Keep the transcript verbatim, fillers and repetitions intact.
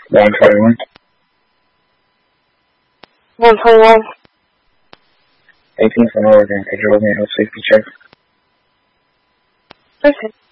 one twenty-one. one twenty-one. eighteen from Oregon. Could you hold me a safety check? Okay.